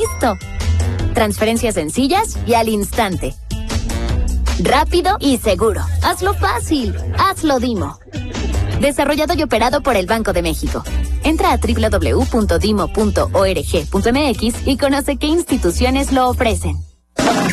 listo. Transferencias sencillas y al instante. Rápido y seguro. Hazlo fácil. Hazlo Dimo. Desarrollado y operado por el Banco de México. Entra a www.dimo.org.mx y conoce qué instituciones lo ofrecen.